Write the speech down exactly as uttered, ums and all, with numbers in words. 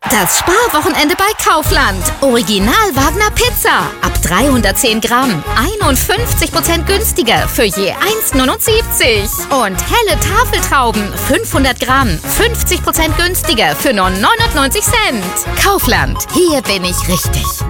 Das Sparwochenende bei Kaufland. Original Wagner Pizza. Ab dreihundertzehn Gramm. einundfünfzig Prozent günstiger für je eins neunundsiebzig. Und helle Tafeltrauben. fünfhundert Gramm. fünfzig Prozent günstiger für nur neunundneunzig Cent. Kaufland. Hier bin ich richtig.